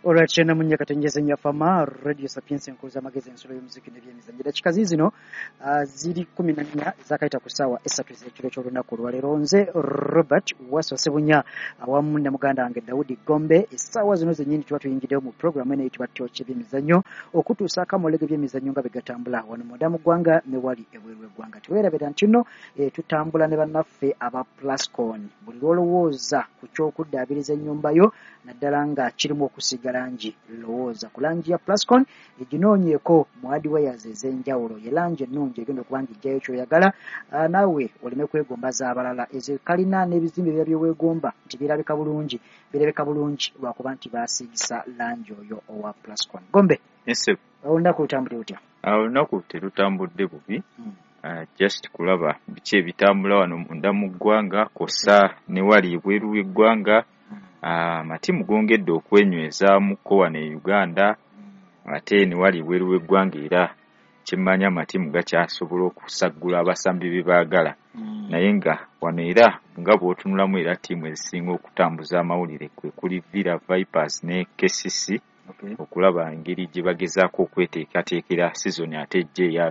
Alright, chena munya katengeze nyafama Radio Sapiens nkoza magezi ensolo y'omuziki n'ebyemizannyo. Dakika zino ziri 14 zakaita kusawa esatu z'ekiro ky'olunaku lwaleero. Nze Robert Wasosebunya awamu ne muganda wange Daudi Gombe essaawa zino zennyini tuba tuyingiddeyo mu programu eno eyitibwa Tyocha ebyemizannyo okutuusa akamolega ebyemizannyo nga bigatambula wano mu Ndamu ggwanga ne wali ebweru w'eggwanga. Tuweerabira nti nno tutambula ne bannaffe aba Plascon buli lwolowooza ku ky'okuddaabiriza ennyumba yo naddala nga kirimu okusiga langi. Lowooza ku langi ya Plascon eginoonyeeko mu hardwares ez'enjawulo, ye langi ennungi egenda okuba ng'ejjayo ky'oyagala naawe oleme kwegombaza abalala. Ezo kalina n'ebizimbe ebyo byeweegomba nti birabika bulungi lwakuba nti baasiigisa langi oyo owa Plascon. Gombe, olunaku lutambudde lutya? Olunaku terutambudde bubi. Just kulaba biki ebitambula wano mu Ndamu ggwanga kosa ne wali ebweru w'eggwanga. Amatimu gongedde okwenywezaamuko wano e Uganda ate ne wali ebweru w'eggwanga era kimanya amatimu gakyasobola okusaggula abasambi be baagala. Naye nga wano era nga bw'otunulamu era ttiimu ezisinga okutambuza amawulire kwe kuli Villa Vipers ne KCC. Okulaba engeri gye bagezaako okweteekateekera sizoni ate ejja eya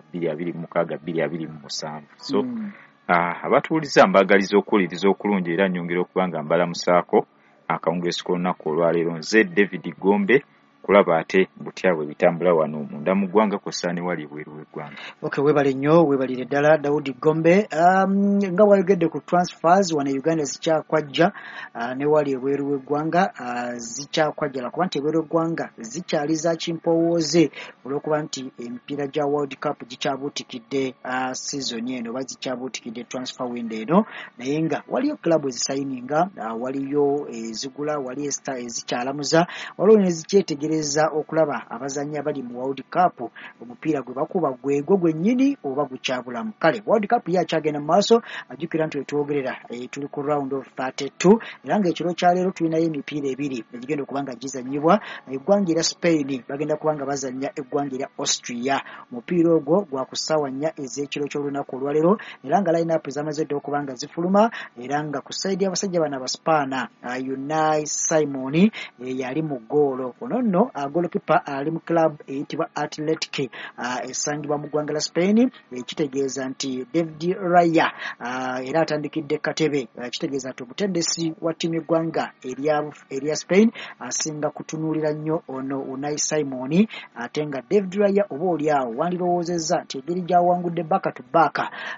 2026-2027. So abatuuliza mbagaliza okuwuliriza okulungi era nnyongera okuba nga mbalamusaako akawungeezi k'olunaku olwaleero. Nze David Gombe kulaba ate butya bwe bitambula wano mu Ndamu ggwanga kw'ossa ne wali ebweru w'eggwanga. Okay, weebale nnyo, weebalire ddala Daudi Gombe. Nga wayogedde ku transfers wano Uganda zikyakwajja ne wali ebweru w'eggwanga zikyakwajjala kuba nti ebweru w'eggwanga zikyali za kimpowooze olw'okuba nti emipiira gya World Cup gikyabuutikidde season eno oba zikyabuutikidde transfer window eno, naye nga waliyo club ezisayininga, waliyo ezigula, wali ezikyalamuza, waliwo nezikyetegereza okulaba abazannyi abali mu World Cup omupiira gwe bakuba gwegwo gwennyini oba gukyabulamu. Kale World Cup yakyagenda mu maaso, ajjukira nti wetwogerera tuli ku round of 32 era ng'ekiro kya leero tulinayo emipiira ebiri egigenda okuba nga gizannyibwa. Eggwanga erya Spain bagenda kuba nga bazannya eggwanga erya Austria. Omupiira ogwo gwa ku ssaawa 4 ez'ekiro ky'olunaku olwaleero era nga line-up zamaze dda okuba nga zifuluma era nga ku sayidi y'abasajja bano Abaspaana Unai Simon yali mu ggoolo. Ono nno goalkeeper ali mu club eyitibwa Athletic esangibwa mu ggwanga la Spain. Kitegeeza nti David Raya era atandikidde katebe. Kitegeeza nti omutendesi wa ttiimu eggwanga erya Spain asinga kutunuulira nnyo ono Unai Simon ate nga David Raya oba oli awo wandirowoozezza nti engeri gy'awangudde back to back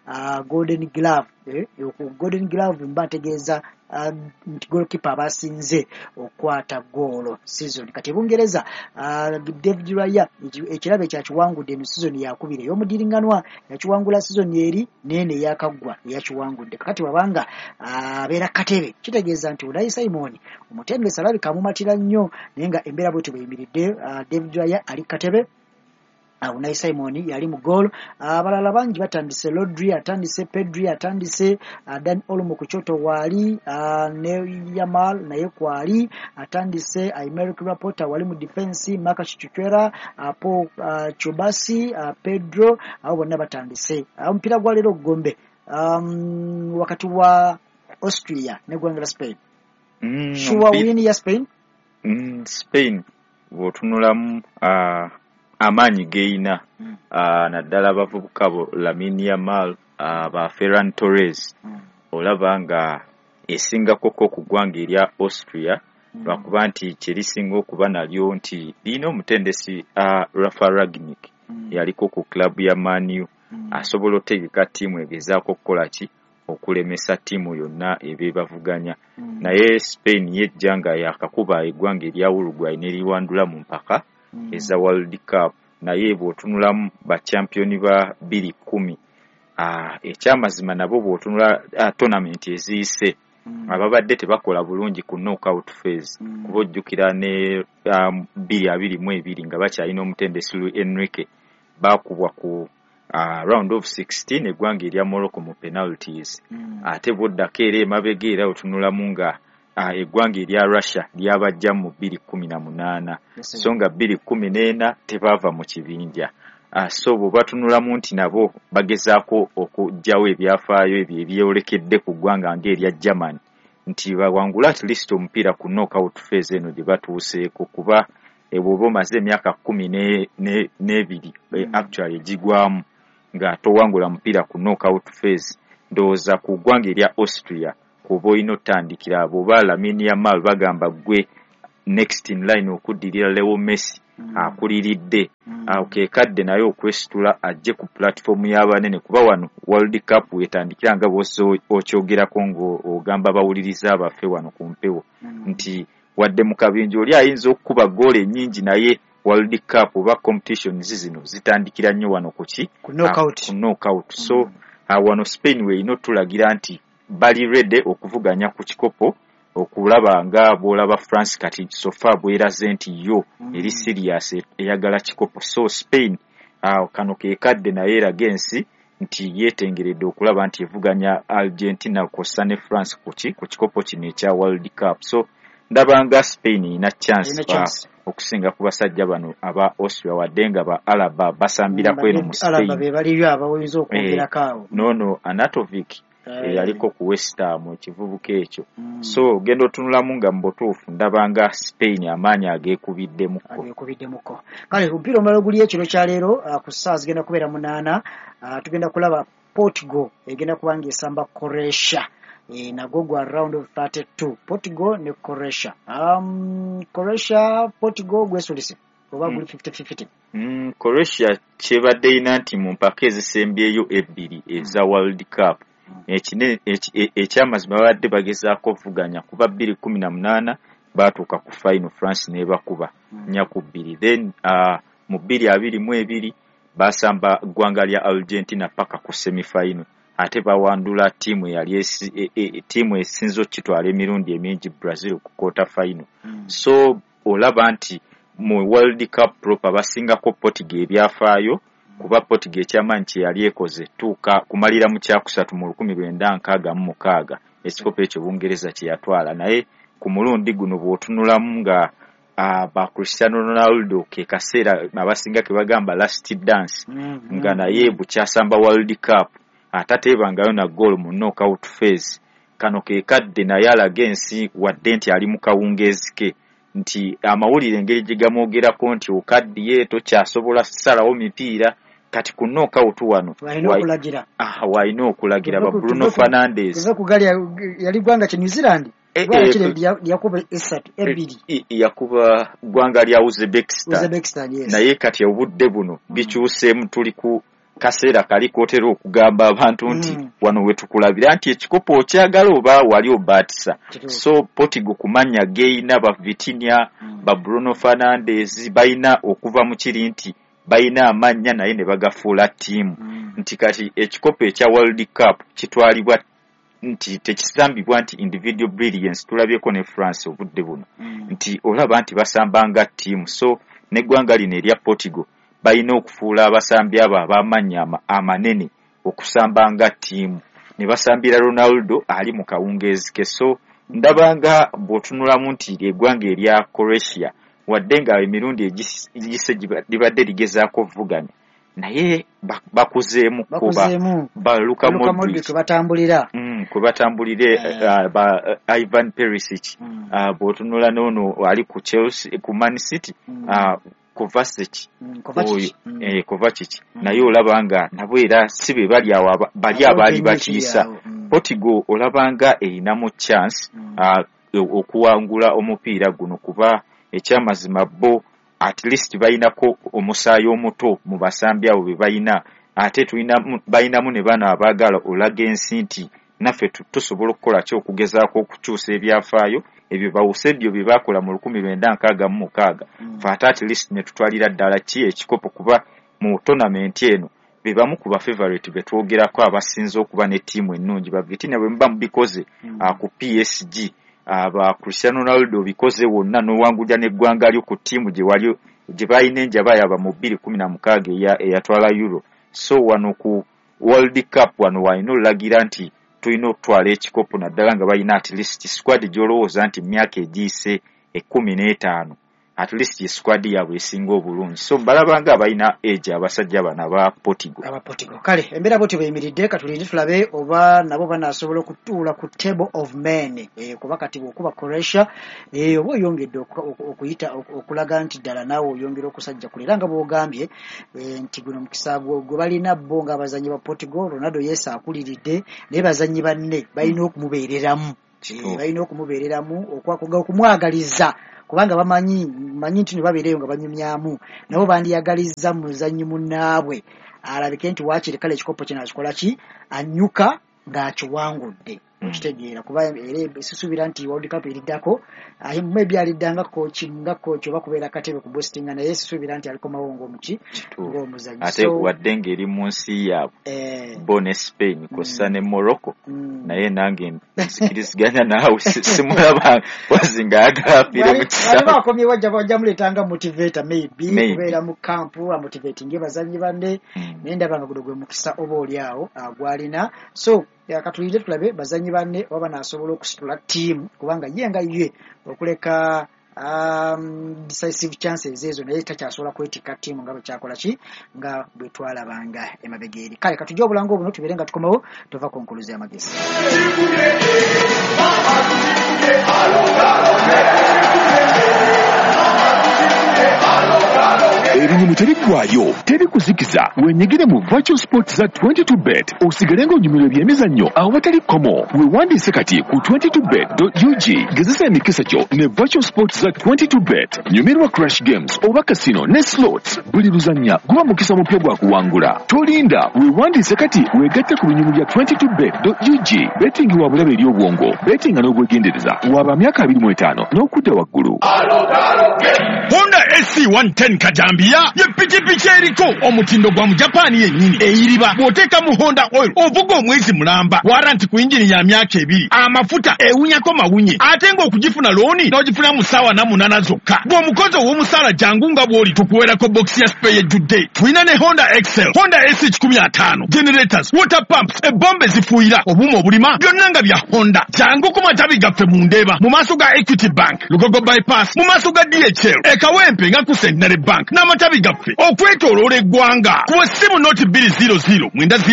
Golden Glove. Golden Glove mba ntegeeza nti goalkeeper abasinze okwata goolo season. Kati Bungereza David Raya ekirabo ekyakiwangudde eno season yakubira ey'omudiringanwa yakiwangula season eri nene eyakaggwa eyakiwangudde. Kakati wabanga abeera katebe kitegeeza nti Unai Simon omutendesi alabika amumatira nnyo naye nga embeera bwetyo bweyimiridde. David Raya ali katebe, Unai Simon yali mu goal. Abalala bangi batandise, Rodri atandise, Pedri atandise, Dan Olmo ku kyoto waali, ne Yamal naye kwali atandise, Aymeric Laporte wali mu defense, Marcus Chukwueze, Paul Chubasi, Pedro abo bonna batandise. Omupiira gwa leero Gombe wakati wa Austria ne ggwanga la Spain. Sure win ya Spain? Spain bw'otunulamu amaanyi geina naddala abavubuka bo Lamine Yamal, ba Ferran Torres olaba nga esingakoko ku ggwanga erya Austria lwakuba nti kyerisinga okuba nalyo nti lina omutendesi Rafa Ragnik yaliko ku klabu ya Man U asobola otegeka ttiimu egezaako okukola ki okulemesa ttiimu yonna ebebavuganya. Naye Spain yejja nga yakakuba eggwanga erya Uruguay neriwandula mu mpaka eza World Cup, naye bw'otunulamu ba championi ba 2010 ekyamazima nabo bw'otunula tournament eziyise ababadde tebakola bulungi ku knockout phase kuba ojjukira ne 2022 nga bakyalina omutendesi Enrique bakubwa ku round of 16 eggwanga erya Morocco mu penalties. Ate boddako era emabega era otunulamu nga eggwanga erya Russia lyabajja mu 2018 so nga 2014 tebaava mu kibinja. So bwe batunulamu nti nabo bagezaako okugyawo ebyafaayo ebyo ebyolekedde ku ggwanga ng'erya Germany nti bawangula at least omupiira ku knockout phase eno gye batuuseeko kuba bw'oba omaze emyaka 12 actually gigwamu nga towangula mupiira ku knockout phase ndowooza ku ggwanga erya Austria kuba olina otandikira bw'oba Lamine Yamal bagamba gwe next in line okuddirira Leo Messi akuliridde keekadde naye okwesitula ajje ku platform y'abanene kuba wano World Cup wetandikira nga okyogerako ng'ogamba bawuliriza abaffe wano ku mpewo nti wadde mu kabinja oli ayinza okukuba goolo ennyingi naye World Cup oba competitions zino zitandikira nnyo wano ku knockout so wano Spain weeyina otulagira nti bali ready okuvuganya ku kikopo okulaba nga bw'olaba France kati sofa bweraze nti yo eri serious eyagala kikopo so Spain kano keekadde naye eraga ensi nti yeetengeredde okulaba nti evuganya Argentina kossa ne France ku kikopo kino ekya World Cup so ndabanga Spain ina chance okusinga ku basajja bano aba Austria wadde nga ba Alaba basambira kweno mu Spain. Alaba be baliyo abawoyinza okwogerako awo. No Anatovic yaliko ku West Ham ekivubuka ekyo. So gendo tunulamu nga mbotuufu ndabanga Spain amaanyi ageekubiddemuko. Kale mpira omulala guli ekiro kya leero ku ssaawa zigenda kubeera 8 tugenda kulaba Portugal egenda kubanga esamba Croatia. Nagwo gwa round of 32 Portugal ne Croatia. Portugal gwesulise oba guli 50-50. Croatia kyebadde ina nti mu mpaka ezisembyeyo ebbiri eza World Cup ekyamazima babadde bagezaako okuvuganya kuba 2018 baatuuka ku final France nebakuba 4-2 then mu 2022 basamba ggwanga lya Argentina paka ku semi-final ate bawandula tiimu esinza okitwala emirundi emingi Brazil ku quarter final so olaba nti mu World Cup proper basingako Portugal ebyafaayo kuba Portugal ekyamaanyi kye yali ekoze tuuka kumalira mu kyakusatu mu 1966 ekikopo ekyo Bungereza kye yatwala naye ku mulundi guno bw'otunulamu nga ba Cristiano Ronaldo ke kaseera abasinga ke bagamba last dance nga naye bukyasamba World Cup atateebangayo na goal mu knockout phase kano keekadde naye alaga ensi wadde nti ali mu kawungeezi ke nti amawulire engeri gye gamwogerako nti okaddiye tokyasobola kusalawo mipiira kati ku knockout wano walina okulagira ba Bruno Fernandes yali ggwanga ki New Zealand yakuba 3-2 yakuba ggwanga lya Uzbekistan yes. Naye kati obudde buno bikyuseemu tuli ku kaseera kali kootera okugamba abantu nti wano wetukulabira nti ekikopo okyagala oba wali obaatisa so Portugal kumanya geina ba Vitinha ba Bruno Fernandes bayina okuva mu kiri nti bayina amanya naye ne bagafuula ttiimu nti kati ekikopo ekya World Cup kitwalibwa nti tekisambibwa nti individual brilliance tulabyeko ne France obudde buno nti olaba nti basambanga ttiimu so neggwanga lino erya Portugal bayina okufuula abasambi abo ab'amanya amanene okusambanga ttiimu ne basambira Ronaldo ali mu kawungeezi ke so ndabanga bw'otunulamu nti eggwanga erya Croatia wadde nga emirundi egise libadde ligezaako okuvuganya naye bakuzeemu kuba ba Luka Modric kwe batambulire ba Ivan Perisic bw'otunula n'ono ali ku Chelsea ku Man City Kovacic naye olabanga nabo era si be bali awo bali abaali bakiisa Portugal olabanga erinamu chance okuwangula omupiira guno kuba ekyamazima bo at least bayinako omusaayi omuto mu basambi abo be bayina ate bayinamu ne bano abaagala olaga ensi nti naffe tusobola okukola ki okugezaako okukyusa ebyafaayo ebyo bawuse ebyo bye baakola mu 1966 fata at least ne tutwalira ddala ki ekikopo kuba mu tournament eno be bamu ku ba favorite betwogerako abasinze okuba ne ttiimu ennungi ba Vitinha bwe muba mubikoze ku PSG aba Cristiano Ronaldo bikoze wonna n'owanguja n'eggwanga lyo ku ttiimu gye balina enjaba yaba mu 2016 eyatwala Euro so wano ku World Cup wano walina olagira nti tulina okutwala ekikopo naddala nga balina at least squad gy'olowooza nti myaka egiyise 15 at least ye squad yaabwe esinga obulungi so balabanga abalina age abasajja bana ba Portugal kale embeera boti bweyimiridde katulinde tulabe oba nabo banaasobola okutuula ku table of men kuba kati bw'okuba Croatia oba oyongedde okuyita okulaga nti ddala naawe oyongera okusajja kulera nga bw'ogambye nti guno mukisa gwe balina bo ng'abazannyi ba Portugal Ronaldo yeesa akuliridde naye bazannyi banne balina okumubeereramu okumwagaliza kubanga bamanyi nti ne babeereyo nga banyumyamu nabo bandiyagaliza muzannyi munnaabwe alabike nti waakiri kale ekikopo kino akikola ki anyuka ng'akiwangudde okitegeera kuba era sisuubira nti World Cup eriddako maybe aliddanga kooki oba kubeera katebe ku boostinga naye sisuubira nti alikomawo ng'omuzannyi ate wadde ng'eri mu nsi yaabwe bo ne Spain kossa ne Morocco naye nange nsikiriziganya naawe simulaba wazinga ayagala afiire mu kisaawe akomye wajja muleetanga motivator maybe kubeera mu kampu amotivatinge bazannyi banne naye ndaba nga guno gwe mukisa oba oli awo gwalina so katulinde tulabe bazannyi banne oba banaasobola okusitula ttiimu kubanga ye nga ye okuleka decisive chances ezo naye takyasobola kwetikka ttiimu nga bwekyakola ki nga bwe twalabanga emabega eri kale katujja obulango buno tubeere nga tukomawo tova ku nkuluzi y'amagezi ebinyumu tebiggwayo tebikuzikiza wenyigire mu virtual sports za 22bet osigale ng'onyumirwa ebyemizannyo awo batali komo weewandiise kati ku 22bet.ug gezesa emikisa kyo ne virtual sports za 22bet nyumirwa crash games oba casino ne slots buli luzannya guba mukisa mupya gwa kuwangula tolinda weewandiise kati weegatte ku binyumu bya 22bet.ug betting wa bulabe eri obwongo betting n'obwegendereza waba myaka 25 n'okudda waggulu Honda SC110 Kajambia ye pikipiki eriko omutindo gwa mu Japan yennyini eyiriba bw'oteeka mu Honda oil ovuga omwezi mulamba waranti ku injini ya myaka 2 amafuta ewunyako mawunye ate ng'okugifuna looni n'ogifuna mu ssaawa na 8 zokka bw'omukozi ow'omusaala jangu nga bw'oli tukuweerako bokisi ya spare ejjudde tulina ne Honda Excel Honda S15 generators water pumps ebbombe zifuuyira obuuma obulima byonna nga bya Honda jangu ku matabi gaffe mu Ndeeba mu maaso ga Equity Bank Lugogo bypass mu maaso ga DHL ekawempe nga ku Centenary Bank n'amatabi gaffe okwetooloola eggwanga ku ssimu noti 200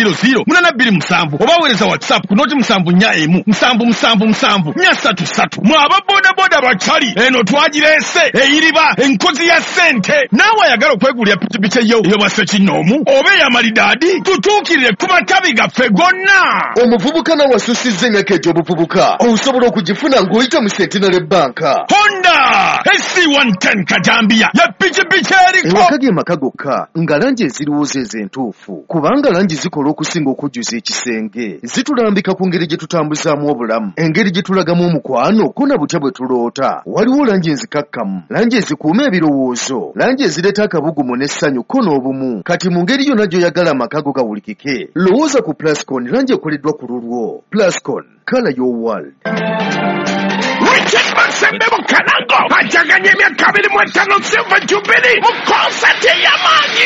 827 oba weereza WhatsApp ku noti 741 777 433 mu ababoodaboda bakyali eno twagireese eyiriba enkozi ya ssente naawe ayagala okwegulira pikipiki eyo eyobase kinoomu oba eyamalidaadi tutuukirire ku matabi gaffe gonna omuvubuka nawe asusizza emyaka egy'obuvubuka osobola okugifuna ng'oyita mu Centenary Bank Honda SC110 Kajambia ya pikipiki eriko ewaka ge maka gokka nga langi eziriwooza ez'entuufu kubanga langi zikola okusinga okujjuza ekisenge zitulambika ku ngeri gye tutambuzaamu obulamu engeri gye tulagamu omukwano ko na butya bwe tuloota waliwo langi enzikakkamu langi ezikuuma ebirowoozo langi ezireeta akabugumu n'essanyu ko n'obumu kati mu ngeri yonna gy'oyagala amaka go gawulikike lowooza ku Plascon langi ekoleddwa ku lulwo Plascon color your world Richard Masembe Mukanango ajaganye emyaka 25 Silver Jubilee mu konsati ey'amaanyi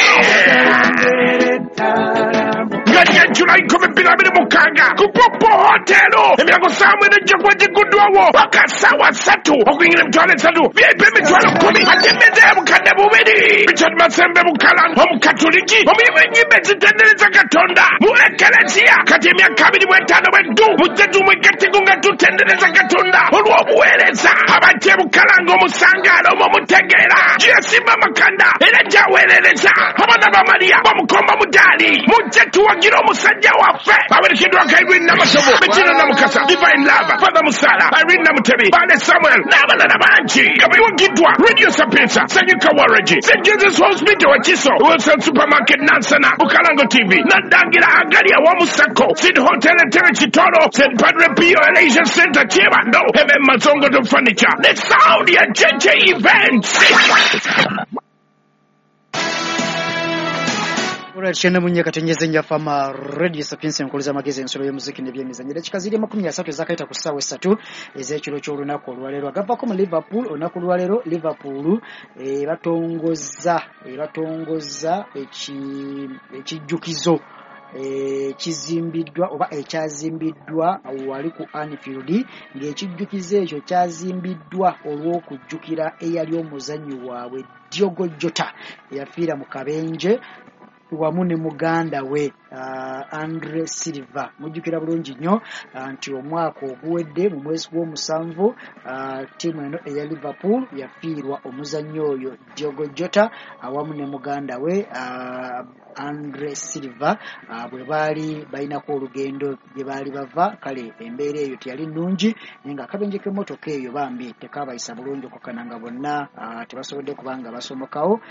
nganya July 2026 ku Popo Hotel emirango samwe nejja kuba giguddwawo paka ssaawa 3 okuyingira emitwalo 3 VIP emitwalo 10 ate emmeza ya bukadde 2 Richard Masembe Mukanango omukatoliki omulimu ennyimba ezitendereza Katonda mu ekelesiya kati emyaka 25 bweddu mujje tumwegatteko nga tutendereza Katonda olw'obuweereza abajje Bukalanga omusangaalo mumutegeera gyesimba makanda era gyaweerereza abaana ba Mariya bamukomba mudaali mujje tuwagira omusajja waffe awerekeddwako Irene Namasobo Bettina Namukasa Divine Lava Father Musala Irene Namutebi Bale Samuel n'abalala bangi nga bewagiddwa Radio Sapinsa Sanyuka Waragi St. Jesus Hospital Ekiso Wilson Supermarket Nansana Bukalango TV Nadangira Agalia Wamusako Sid Hotel Etere Kitoro St. Padre Pio Elation Center Chibando Heaven Mazongo to Furniture The Saudi and JJ Events Chene munye katenyeze njafama Radio Sapiensi nkuluza magezi ensolo y'omuziki n'ebyemizannyo kikaziri 30 ezakaita ku ssaawa 3 ez'ekiro ky'olunaku olwaleero agavako mu Liverpool olunaku olwaleero Liverpool batongoza ekijjukizo kizimbiddwa oba ekyazimbiddwa wali ku Anfield ng'ekijjukizo ekyo kyazimbiddwa olw'okujjukira eyali omuzannyi waabwe Diogo Jota eyafiira mu kabenje wamu ne muganda we Andre Silva. Mujjukira bulungi nnyo nti omwaka oguwedde mu mwezi gw'omusanvu ttiimu eno eya Liverpool yafiirwa omuzannyi oyo Diogo Jota awamu ne muganda we Andre Silva bwe baali balinako olugendo gye baali bava. Kale embeera eyo teyali nnungi naye nga akabenje k'emmotoka eyo bambi tekaabayisa bulungi okukana nga bonna tebasobodde kubanga basomokawo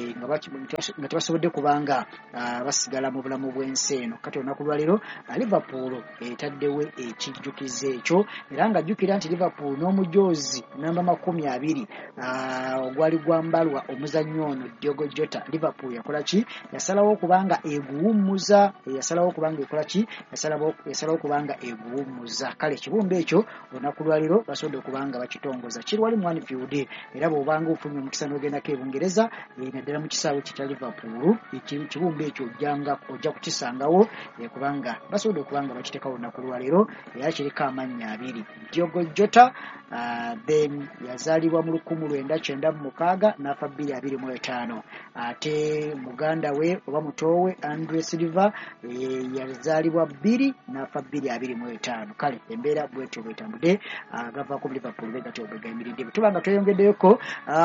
nga tebasobodde kubanga basigala mu bulamu bw'ensi eno. Kati olunaku lwaleero Liverpool etaddewo ekijjukizo ekyo era nga jjukira nti Liverpool n'omujoozi namba 20 ogwali gwambalwa omuzannyi ono Diogo Jota, Liverpool yakola ki? Yasalawo okubanga eguwummuza. Yasalawo okubanga eguwummuza. Kale ekibumbe ekyo olunaku lwaleero basobodde okubanga bakitongoza kirwali mu Anfield era bw'obanga ofunye omukisa n'ogendako e Bungereza naddala mu kisaawe kitya Liverpool ekibumbe ekyo ojja kukisangawo kubanga basobodde okubanga bakiteekawo olunaku lwaleero era kiriko amannya 2 Diogo Jota then yazaalibwa mu 1996 n'afa 2025 ate muganda we oba mutowe Andre Silva yazaalibwa 2 n'afa 2025. Kale embeera bwetyo bwetambudde agavaako mu Liverpool begatobegayimiridde bwetubanga tweyongeddeyoko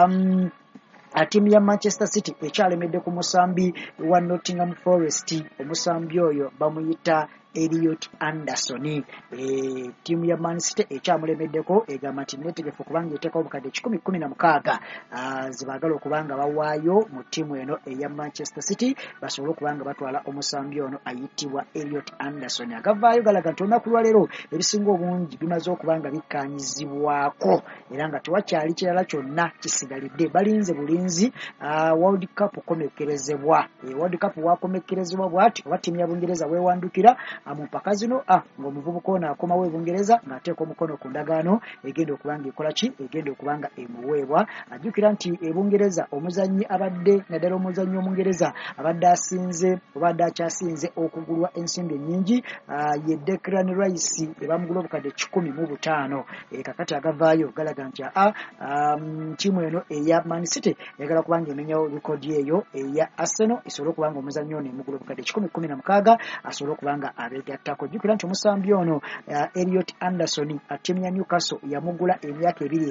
ttiimu ya Manchester City ekyalemedde ku musambi wa Nottingham Forest. Omusambi oyo bamuyita Elliot Anderson. Ttiimu ya Man City ekyamulemeddeko egamba nti netegefu kubanga eteekawo obukadde 16 zibaagala okubanga bawaayo mu ttiimu eno eya Manchester City basobole okubanga batwala omusambi ono ayitibwa Elliot Anderson. Agavaayo galaga nti olunaku lwaleero ebisinga obungi bimaze okubanga bikkaanyizibwako era nga tewakyali kirala kyonna kisigalidde. Balinze bulinzi World Cup okomekkerezebwa. World Cup wakomekkerezebwa bw'ati oba ttiimu ya Bungereza weewandukira mu mpaka zino ng'omuvubuka ono akomawo e Bungereza ng'ateeka omukono ku ndagaano egenda okubanga ekola ki? Egenda okubanga emuweebwa. Ajjukira nti e Bungereza omuzannyi abadde naddala omuzannyi Omungereza abadde asinze oba adde akyasinze okugulwa ensimbi ennyingi ye Declan Rice ebamugula obukadde 15. Kakati agavaayo galaga nti ttiimu eno eya Man City yagala kubanga emenyawo likodi eyo eya Arsenal esobole okubanga omuzannyi ono emugula obukadde 16 asobole okubanga abeegattako. Jjukira nti omusambi ono Elliot Anderson ttiimu ya Newcastle yamugula emyaka 2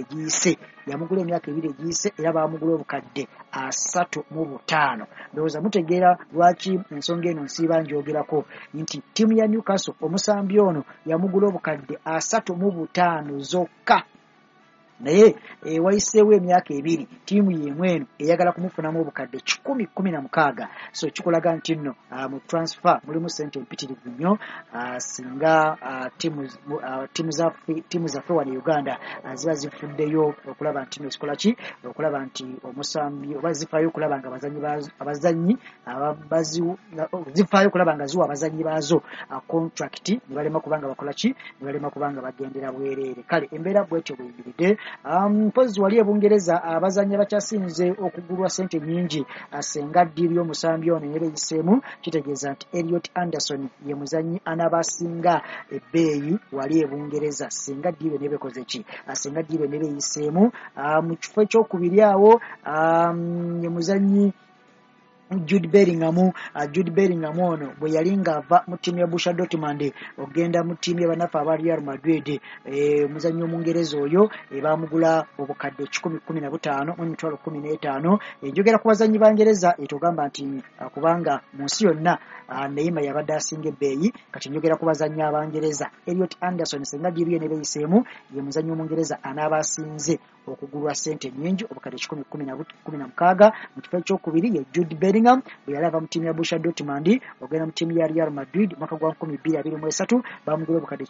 egiyise era baamugula obukadde 35. Ndowooza mutegeera lwaki ensonga eno nsiiba njogerako nti ttiimu ya Newcastle omusambi ono yamugula obukadde 35 zokka. Naye wayiseewo emyaka 2 ttiimu y'emu eno eyagala kumufunamu obukadde 16. So kikulaga nti nno mu transfer mulimu ssente empitirivu nnyo singa ttiimu zaffe wano Uganda ziba zifuddeyo okulaba nti zikola ki? Okulaba nti omusambi oba zifaayo okulaba nga zifaayo okulaba nga ziwa abazannyi baazo contract ne balema kubanga bakola ki? Ne balema kubanga bagendera bwereere. Kale embeera bwetyo bweyimiridde. Mpozi wali e Bungereza abazannyi bakyasinze okugulwa ssente nnyingi asenga ddiiri y'omusambi ono era eyiseemu kitegeeza nti Elliot Anderson ye muzannyi anaabasinga ebbeeyi wali e Bungereza singa ddiiri eno ebekoze ki? Asenga ddiiri eno eyiseemu mu kifo ekyokubiri awo ye muzannyi Jude Bellingham ono bwe yali ng'ava mu ttiimu ya Borussia Dortmund ogenda mu ttiimu y'abanafu aba Real Madrid. Omuzannyi Omungereza oyo baamugula obukadde 15,015. Njogera ku bazannyi Bangereza etogamba nti kubanga mu nsi yonna Neymar yabadde asinga ebbeeyi. Kati njogera ku bazannyi Abangereza. Elliot Anderson senga ddiiri eno ebeeyiseemu ye muzannyi Omungereza anaaba asinze okugulwa ssente nnyingi obukadde 16. Mu kifo ekyokubiri ye Jude Bellingham bwe yali ava mu ttiimu ya Borussia Dortmund ogenda mu ttiimu ya Real Madrid mwaka gwa 2023 baamugula obukadde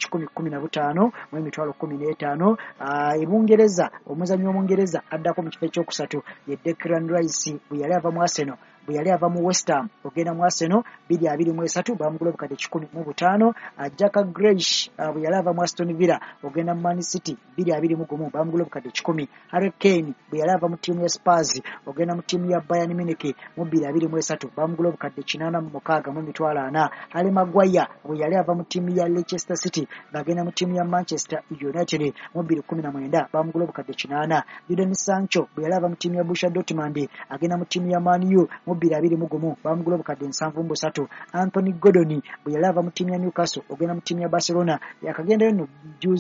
15,015. E Bungereza omuzannyi Omungereza addako mu kifo ekyokusatu ye Declan Rice bwe yali ava mu Arsenal bwe yali ava mu West Ham ogenda mu Arsenal 2-23 bamugula obukadde 15. Jack Grealish bwe yali ava mu Aston Villa ogenda mu Man City 2-21 bamugula obukadde 10. Harry Kane bwe yali ava mu ttiimu ya Spurs ogenda mu ttiimu ya Bayern Munich mu 2-23 bamugula obukadde 86.40. Harry Maguire bwe yali ava mu ttiimu ya Leicester City ng'agenda mu ttiimu ya Manchester United mu 2-19 bamugula obukadde 80. Jadon Sancho bwe yali ava mu ttiimu ya Borussia Dortmund agenda mu ttiimu ya Man U mu 2-21 bamugula obukadde 73. Anthony Gordon bwe yali ava mu ttiimu ya Newcastle ogenda mu ttiimu ya Barcelona yakagendayo no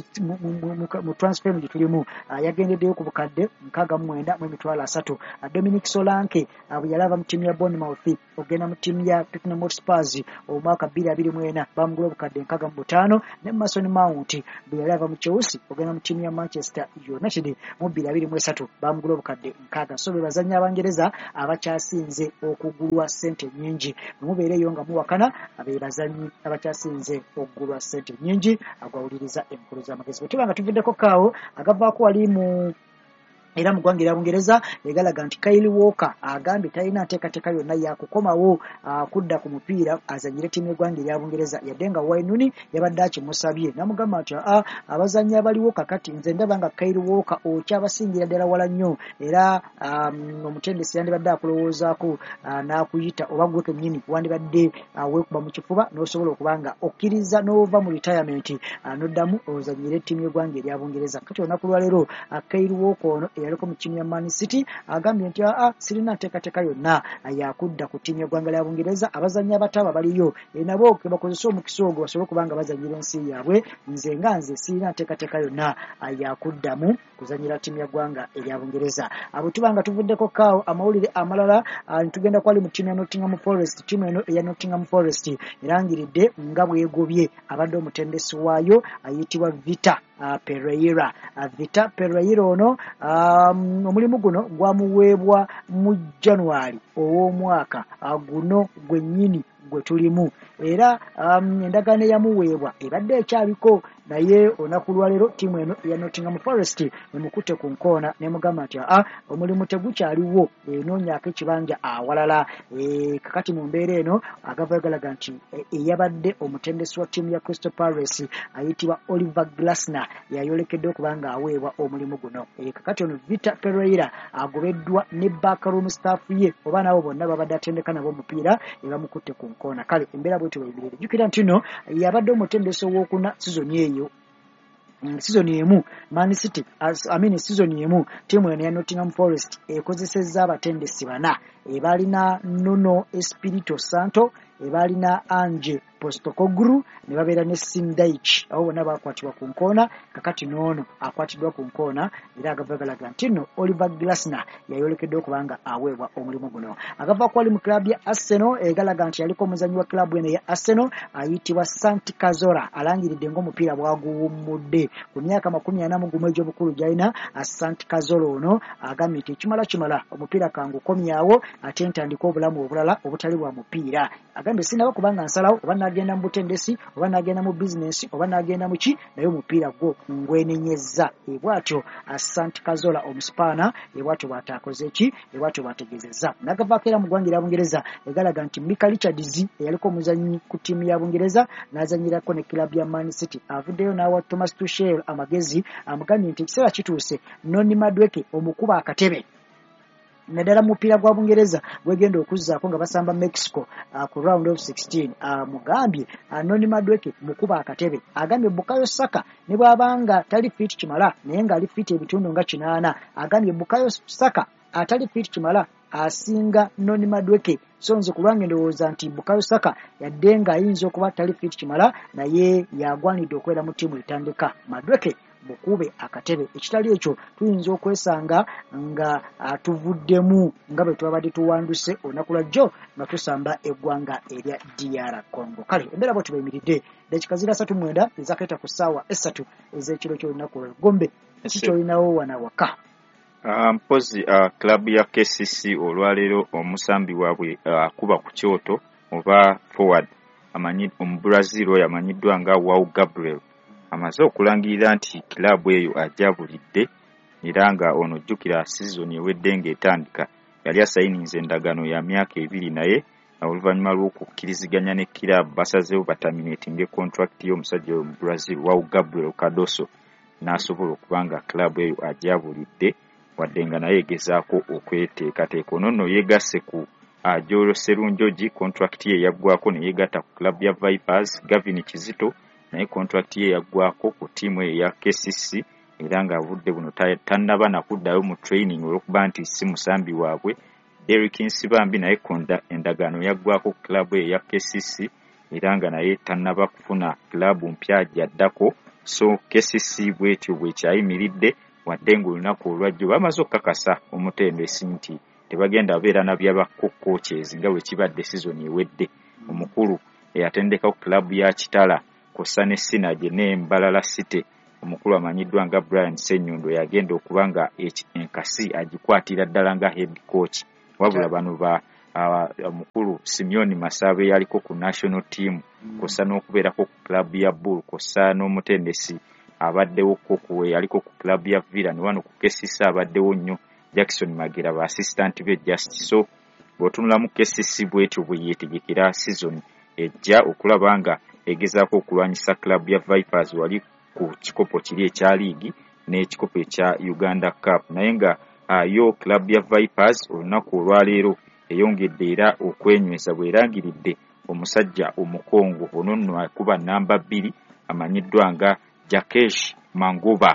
mu transfer gye tulimu yagendeddeyo ku bukadde 69.30. Dominic Solanke bwe yali ava mu ttiimu ya Bournemouth ogenda mu ttiimu ya Tottenham Hotspur omwaka 2024 bamugula obukadde 65. ne Mason Mount bwe yali ava mu Chelsea ogenda mu ttiimu ya Manchester United mu 2023 bamugula obukadde 60. So be bazannya Abangereza abakyasinze okugulwa ssente nnyingi mubeereyo nga muwakana abe bazanyi abakyasinze okugulwa ssente nnyingi agawuliriza enkulu z'amagezi. Bwe tuba nga tuviddeko kaawo agavaako wali mu era mu ggwanga erya Bungereza egalaga nti Kyle Walker agambye talina nteekateeka yonna yakukomawo kudda ku mupiira azanyire ttiimu y'eggwanga erya Bungereza yadde nga Wayne Rooney yabadde akimusabye n'amugamba nti abazannyi abaliwo kakati nze ndaba nga Kyle Walker okyabasingira ddala wala nnyo era omutendesi yandibadde akulowoozaako n'akuyita oba gwe kennyini wandibadde weekuba mu kifuba n'osobola okuba nga okkiriza n'ova mu retirement n'oddamu ozanyire ttiimu y'eggwanga erya Bungereza. Kati olunaku lwaleero Kyle Walker ono yaliko mu ttiimu ya Man City agambye nti sirina nteekateeka yonna yakudda ku ttiimu y'eggwanga lya Bungereza. Abazannyi abataaba baliyo nabo ke bakozesa omukisa ogwo basobole okuba nga bazannyira ensi yaabwe. Nze sirina nteekateeka yonna yakuddamu kuzannyira ttiimu y'eggwanga erya Bungereza. Abo tuba nga tuvuddeko kaawo amawulire amalala tugenda kwali mu ttiimu ya Nottingham Forest. Ttiimu eno eya Nottingham Forest erangiridde nga bwegobye abadde omutendesi waayo ayitibwa Vita Pereira. Vita Pereira ono omulimu guno gwamuweebwa mu January ow'omwaka guno gwennyini gwe tulimu era endagaano eyamuweebwa ebadde ekyaliko naye olunaku lwaleero ttiimu eno eya Nottingham Forest emukutte ku nkoona n'emugamba nti omulimu tegukyaliwo enoonyaako ekibanja awalala. Kakati mu mbeera eno agava galaga nti eyabadde omutendesi wa ttiimu ya Crystal Palace ayitibwa Oliver Glasner yayolekedde okuba nga aweebwa omulimu guno. Kakati ono Vita Pereira agobeddwa ne backroom staff ye oba nabo bonna babadde atendeka nabo omupiira ebamukutte ku nkoona. Kale embeera bwetyo bweyimiridde. Jjukira nti no yabadde omutendesi ow'okuna sizoni eyo sizoni emu Man City sizoni emu ttiimu eno ya Nottingham Forest ekozesezza abatendesi bana ebalina Nuno Espirito Santo ebalina Ange Postecoglou ne babeera ne Sindaich abo bonna bakwatibwa ku nkoona. Kakati n'ono akwatiddwa ku nkoona era agava galaga nti nno Oliver Glasner yayolekedde okuba nga aweebwa omulimu guno. Agava kwali mu klabu ya Arsenal egalaga nti yaliko omuzannyi wa klabu eno ya Arsenal ayitibwa Santi Cazorla alangiridde ng'omupiira bwaguwummudde ku myaka 41 egy'obukulu gy'alina. Santi Cazorla ono agambye nti kimala omupiira kangukomyawo ate ntandika obulamu obulala obutali bwa mupiira. Agambye sinaba kubanga nsalawo oba nagenda mu butendesi oba nagenda mu bizinesi oba nagenda mu ki naye omupiira gwo ngwenenyezza. Ebwatyo Santi Cazorla omusipaana ebwatyo bw'ataakoze ki ebwatyo bw'ategeezezza. N'agavaako era mu ggwanga erya Bungereza egalaga nti Mika Richards eyaliko omuzannyi ku ttiimu ya Bungereza n'azannyirako ne kilabu ya Man City avuddeyo n'awa Thomas Tuchel amagezi amugambye nti ekiseera kituuse Noni Madueke omukuba akatebe naddala mupiira gwa Bungereza gwegenda okuzzaako nga basamba Mexico ku round of 16. Mugambye Noni Madueke mukuba akatebe. Agambye Bukayo Saka ne bw'abanga tali fit kimala naye ng'ali fit ebitundu nga 80. Agambye Bukayo Saka atali fit kimala asinga Noni Madueke. So nze ku lwange ndowooza nti Bukayo Saka yadde nga ayinza okuba tali fit kimala naye yagwanidde okubeera mu ttiimu etandika. Madueke mukube akatebe. Ekitali ekyo tuyinza okwesanga nga tuvuddemu nga bwe twabadde tuwanduse olunaku lwajjo nga tusamba eggwanga erya DR Congo. Kale embeera bwetyo bweyimiridde dakika 39 ezakayita ku ssaawa 3 ez'ekiro ky'olunaku lwa Gombe. Kikyolinawo wana waka mpozi klabu ya KCC olwaleero omusambi waabwe akuba ku kyoto oba forward Omubrazil oyo amanyiddwa nga Wau Gabriel amaze okulangirira nti kilabu eyo ajabulidde era nga ono jjukira season ewedde ng'etandika yali asayininze endagaano ya myaka 2 naye oluvannyuma lw'okukkiriziganya ne club basazeewo bataminating contract y'omusajja oyo mu Brazil João Gabriel Cardoso n'asobola okubanga club eyo ajabulidde wadde nga naye egezaako okweteekateeka. Ono nno yeegasse ku Jolo Serunjoji contract ye yaggwako ne yeegatta ku club ya Vipers. Gavin Kizito naye contract ye yaggwako ku ttiimu eyo ya KCC era nga budde buno tannaba nakuddayo mu training olw'okuba nti si musambi waabwe. Derrick Nsibambi naye endagaano yaggwako ku club eyo ya KCC era nga naye tannaba kufuna club mpya gyaddako. So KCC bwetyo bwekyayimiridde wadde ng'olunaku olwajjo bamaze okukakasa omutendesi nti tebagenda beera na byabakkocoaches nga bwe kibadde season ewedde. Omukulu eyatendeka ku club ya Kitala kossa ne Sinage n'Embalala City omukulu amanyiddwa nga Brian Ssenyondo yagenda okuba nga enkasi agikwatira ddala nga head coach. Wabula bano ba omukulu Simeon Masabe yaliko ku national team kossa n'okubeerako ku club ya Bull kossa n'omutendesi abaddewo kokuwe yaliko ku club ya Villa ne wano ku KCC abaddewo nnyo Jackson Magera ba assistant be Justice. So bw'otunula mu KCC bwetyo bwe yeetegekera season ejja okulaba nga egezaako okulwanyisa club ya Vipers wali ku kikopo kiri ekya liigi n'ekikopo ekya Uganda Cup. Naye nga yo club ya Vipers olunaku olwaleero eyongedde era okwenyweza bwerangiridde omusajja omukongo ono nno akuba namba 2 amanyiddwa nga Jakesh Mangoba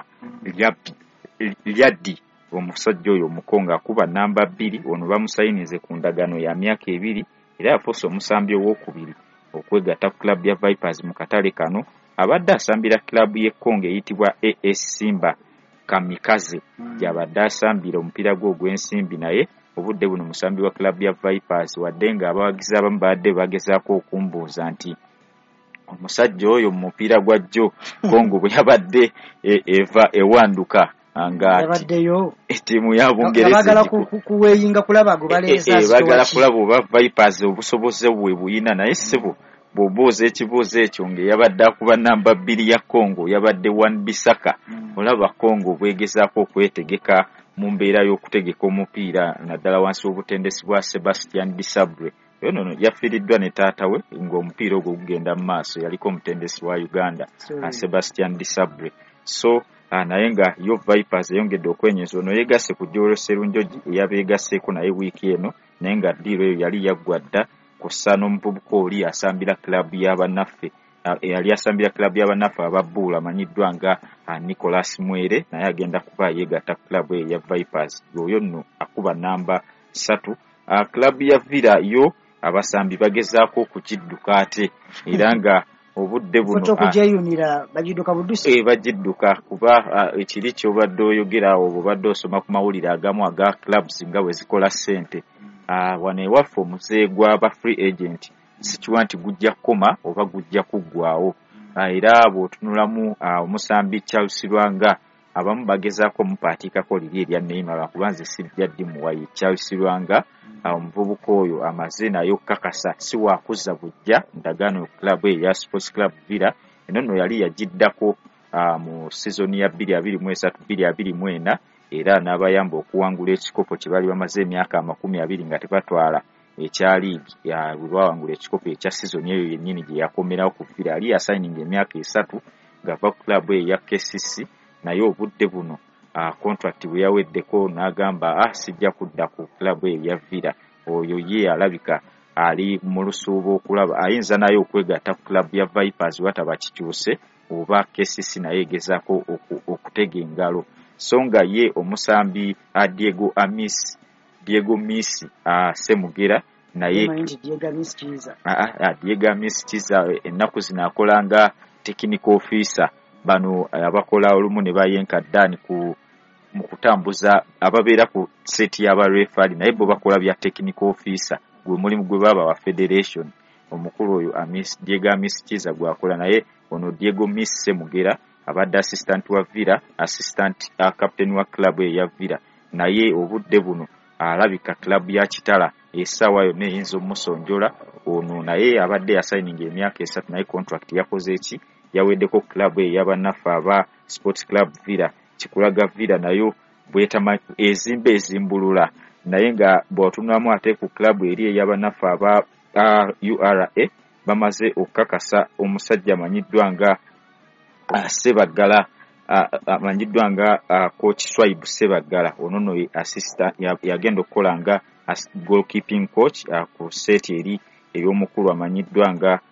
Lyaddi. Omusajja oyo omukongo akuba namba 2 ono bamusayinize ku ndagaano ya myaka 2 era yafuuse omusambi ow'okubiri okwegatta ku club ya Vipers mu katale kano. Abadde asambira club y'Ekkongo eyitibwa AS Simba Kamikaze gy'abadde asambira omupiira gwe ogw'ensimbi naye obudde buno musambi wa club ya Vipers wadde nga abawagizi abamu badde bagezaako okumbuuza nti omusajja oyo mu mupiira gwa jjo Kongo bwe yabadde eva ewanduka nga yabaddeyo ettiimu ya Bungereza bagala kuweyinga kulaba go baleeza bagala kulaba oba Vipers obusoboze bwe buyina naye sebo bw'obuuza ekibuuzo ekyo ng'eyabadde akuba namba 2 ya Kongo yabadde Wan Bissaka. Olaba Kongo bwegezaako okwetegeka mu mbeera y'okutegeka omupiira naddala wansi w'obutendesi bwa Sebastian Desabre. Yono yafiiriddwa ne taata we ng'omupiira ogwo gugenda mu maaso yaliko omutendesi wa Uganda Sebastian Desabre. So naye nga yo Vipers eyongedde okwenyeza ono yeegasse ku Jolo Serunjoji eyabeegasseeko naye wiiki eno naye nga ddiiro eyo yali yaggwa dda kossa n'omuvubuka oli asambira club y'abannaffe yali asambira club y'abannaffe ababbuula amanyiddwa nga Nicholas Mwere naye agenda kuba yeegatta club ya Vipers. Oyo nno akuba namba 3. Club ya Villa yo abasambi bagezaako okukidduka ate era nga obudde buno kujeyunira bagidduka budusi bagidduka kuba ekiri kyobadde oyogera awo bw'obadde osoma ku mawulire agamu aga clubs nga bwe zikola ssente. Wano ewaffe omuze gw'aba free agent sikiwa nti gujja kukoma oba gujja kuggwaawo. Era bw'otunulamu omusambi Charles Lwanga abamu bagezaako omupaatiikako liri erya Neymar lwakuba nze sijja ddi muwayi Charles Lwanga omuvubuka oyo amaze naye okukakasa si wakuzza bujja ndagaano club eya Sports Club Villa eno nno yali yagiddako mu season ya 2023-2024 era n'abayamba okuwangula ekikopo kye bali bamaze emyaka 20 nga tebatwala ekya liigi lwawangula ekikopo ekya season eyo yennyini gye yakomerawo ku Villa. Ali yasayininga emyaka 3 ng'ava ku club eyo ya KCC naye obudde buno contract bwe yaweddeko n'agamba sijja kudda ku club eyo ya Villa. Oyo ye alabika ali mu lusuubo okulaba ayinza naye okwegatta ku club ya Vipers wataba kikyuse oba KCC naye egezaako okutega engalo. So nga ye omusambi Diego Misi Semugera naye Diego Misi Kiza ennaku zino akolanga technical officer bano abakola olumu ne bayenka ddani mu kutambuza ababeera ku seti y'aba referee naye bo bakola bya technical officer gwe mulimu gwe baba wa federation. Omukulu oyo Diego Misi Kiza gwakola naye ono Diego Misi Semugera abadde assistant wa Villa assistant captain wa club ya Villa naye obudde buno alabika club ya Kitala essaawa yonna eyinza omusonjola ono naye abadde yasayininga emyaka 3 naye contract yakoze eki yaweddeko club ey'abannaffe aba Sports Club Villa. Kikulaga Villa nayo bwetama ezimba ezimbulula naye nga bw'otunamu ate ku club eri ey'abanafu aba URA bamaze okukakasa omusajja amanyiddwa nga Sebaggala amanyiddwa nga coach Swaibu Sebaggala. Ono no assistant yagenda okukola nga goalkeeping coach ku set eri ey'omukulu amanyiddwa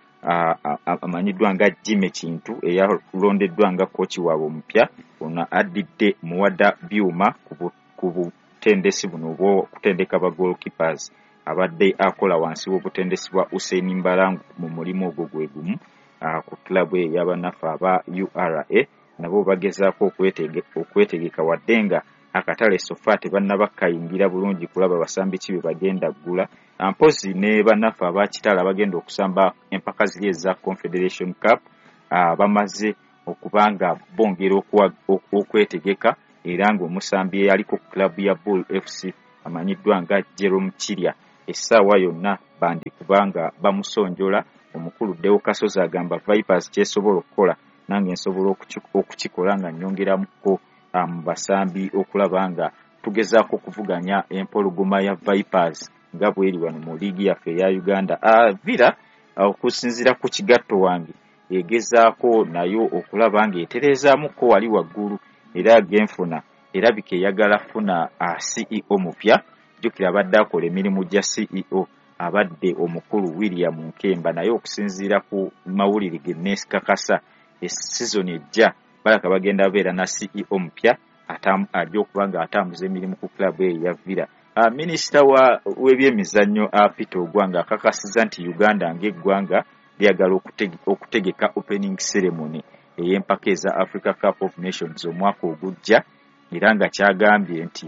nga Jimmy Kintu eyalondeddwa nga coach waabwe omupya. Ono addidde Muwada Byuma ku butendesi buno obw'okutendeka ba goalkeepers abadde akola wansi w'obutendesi bwa Hussein Mbalangu mu mulimu ogwo gwe gumu ku club ey'abanafu aba URA. Nabo bagezaako okwetegeka wadde nga akatale sofa tebannabakayingira bulungi kulaba basambi ki be bagenda ggula. Mpozi ne banafu abakitala bagenda okusamba empaka ziri eza Confederation Cup bamaze okubanga bongera okwetegeka, era ng'omusambi eyaliko club ya Bull FC amanyiddwa nga Jerome Kirya essaawa yonna bandi kubanga bamusonjola. Omukulu Deo Kasozi agamba Vipers kyesobola okukola nange nsobola okukikola nga nnyongeramuko mu basambi okulaba nga tugezaako okuvuganya empologoma ya Vipers nga bweri wano mu liigi yaffe eya Uganda. Villa okusinziira ku kigatto wange egezaako nayo okulaba nga eterezaamuko wali waggulu era genfuna erabika eyagala funa CEO mupya. Jjukira abadde akola emirimu gya CEO abadde omukulu William Nkemba, naye okusinziira ku mawulire ge neesikakasa season ejja balaka bagenda beera na CEO mupya ajja okuba nga atambuza emirimu ku club eyo ya Villa. Minisita w'ebyemizannyo Peter Ogwanga akakasiza nti Uganda ng'eggwanga lyagala okutegeka opening ceremony ey'empaka eza Africa Cup of Nations omwaka ogujja, era nga kyagambye nti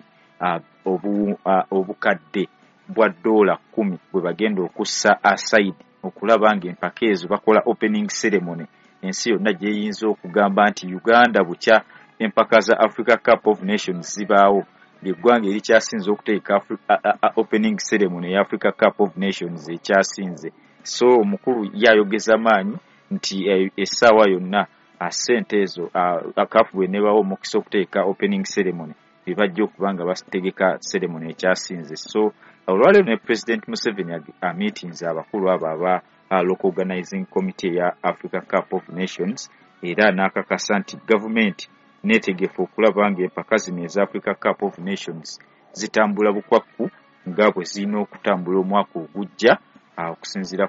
obukadde bwa $10 bwe bagenda okussa aside okulaba nga empaka ezo bakola opening ceremony. Ensi yonna gyeyinza okugamba nti Uganda bukya empaka za Africa Cup of Nations zibaawo, ly'eggwanga erikyasinze okuteeka opening ceremony ya Africa Cup of Nations ekyasinze. So omukulu yayogeza maanyi nti essaawa yonna ssente ezo akafu bwe nebaawo omukisa okuteeka opening ceremony bibajja okuba nga bategeka ceremony ekyasinze. So olwaleero ne President Museveni meetings abakulu abo aba local organizing committee ya Africa Cup of Nations, era n'akakasa nti gavumenti neetegefu okulaba nga empaka zino eza Africa Cup of Nations zitambula bukwakku nga bwe zirina okutambula omwaka ogujja, okusinziira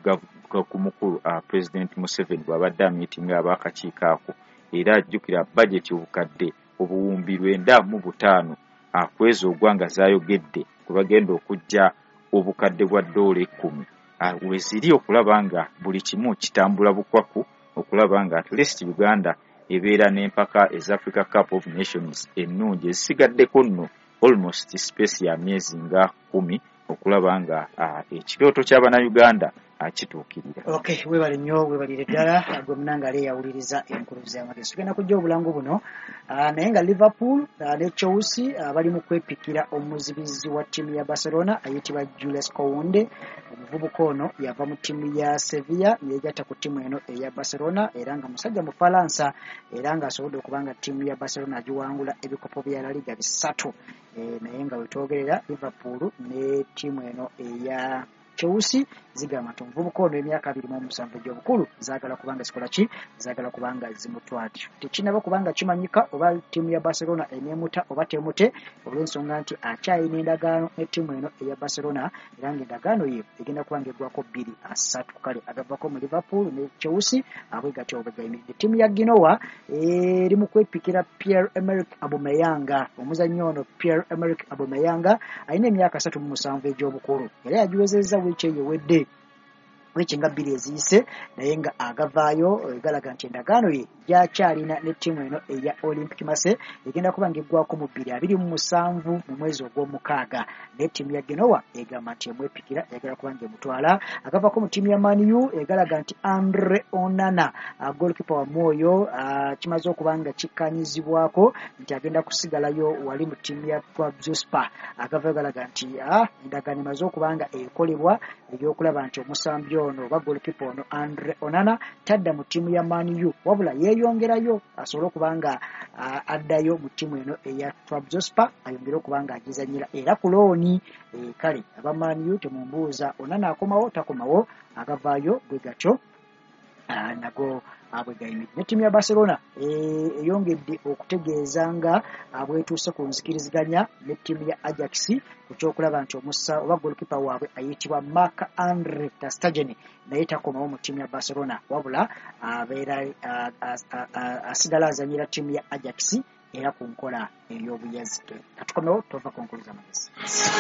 ku mukulu President Museveni bw'abadde meeting ab'akakiiko ako. Era ajjukira budget obukadde obuwumbi 95 kwezo ogwanga zayogedde kwe bagenda okujja obukadde bwa $10 weziri okulaba nga buli kimu kitambula bukwakku okulaba nga at least Uganda ebeera n'empaka eza Africa Cup of Nations ennungi ezisigaddeko nno almost space ya myezi nga 10 okulaba nga ekirooto ky'Abannayuganda kituukirira. Okay, webale nnyo, webalire ddala gwe munangale yawuliriza enkuluze y'amagezi. Tugenda kujja obulango buno naye nga Liverpool ne Chelsea bali mu kwepikira omuzibizi wa ttiimu ya Barcelona ayitibwa Jules Kounde. Omuvubuka ono yava mu ttiimu ya Sevilla yeegatta ku ttiimu eno eya Barcelona, era nga musajja mu Falansa, era nga asobodde okuba nga ttiimu ya Barcelona giwangula ebikopo bya La Liga 3. Naye nga wetwogerera Liverpool ne ttiimu eno eya Chelsea zigamba nti omuvubuka ono emyaka 27 egy'obukulu zaagala kubanga zikola ki, zaagala kubanga zimutwatyo. Tekinaba kubanga kimanyika oba ttiimu ya Barcelona eneemuta oba temute, olw'ensonga nti akyayina endagaano ne ttiimu eno eya Barcelona, era ng'endagaano ye egenda kubanga eggwako 2-3. Kale agavako mu Liverpool ne Chelsea abwegatyo obwegayimiridde. Ttiimu ya Genoa eri mu kwepikira Pierre-Emerick Aubameyang. Omuzannyi ono Pierre-Emerick Aubameyang alina emyaka 37 egy'obukulu, era yagiwezezza wiiki eyewedde, wiiki nga 2 eziyise, naye nga agavaayo egalaga nti endagaano ye gyakyalina ne ttiimu eno eya Olympic Marseille egenda kuba ng'eggwako mu 2027 mu mwezi ogw'omukaaga. Ne ttiimu ya Genoa egamba nti emwepikira egala kuba ng'emutwala. Agavako mu ttiimu ya Man U egalaga nti Andre Onana goalkeeper wa Moyo kimaze okuba nga kikkanyizibwako nti agenda kusigalayo wali mu ttiimu ya Trabzonspor. Agavayo galaga nti endagaano emaze okuba nga ekolebwa ey'okulaba nti omusambi ono oba goalkeeper ono Andre Onana tadda mu ttiimu ya Man U, wabula yeeyongerayo asobole okubanga addayo mu ttiimu eno eya Trabzonspor ayongere okubanga agizanyira era ku looni. Kale aba Man U temumbuuza Onana akomawo takomawo agavaayo bwe gatyo nago bwe gayimiridde. Ne ttiimu ya Barcelona eyongedde okutegeeza nga bwetuuse ku nzikiriziganya ne ttiimu ya Ajax ku kyokulaba nti omusa oba golikipa waabwe ayitibwa Marc-Andre ter Stegen naye takomawo mu ttiimu ya Barcelona wabula abeera asigala azanyira ttiimu ya Ajax era ku nkola ey'obuyazi. Katukomewo tova ku nkulu z'amagezi.